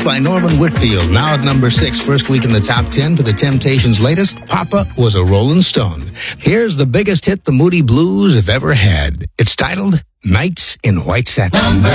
Blues by Norman Whitfield, now at number 6, first week in the top 10 for the Temptations' latest, Papa Was a Rolling Stone. Here's the biggest hit the Moody Blues have ever had. It's titled Nights in White Satin.